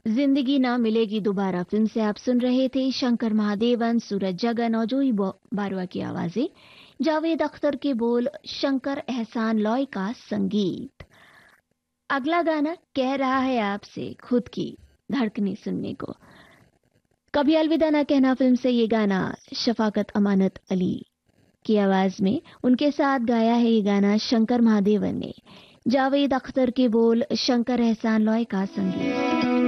जिंदगी ना मिलेगी दोबारा फिल्म से आप सुन रहे थे शंकर महादेवन, सूरज जगन और जूही बारुआ की आवाजें, जावेद अख्तर के बोल, शंकर एहसान लॉय का संगीत। अगला गाना कह रहा है आपसे खुद की धड़कने सुनने को। कभी अलविदा ना कहना फिल्म से ये गाना शफाकत अमानत अली की आवाज में उनके साथ गाया है ये गाना शंकर महादेवन ने। जावेद अख्तर के बोल, शंकर एहसान लॉय का संगीत।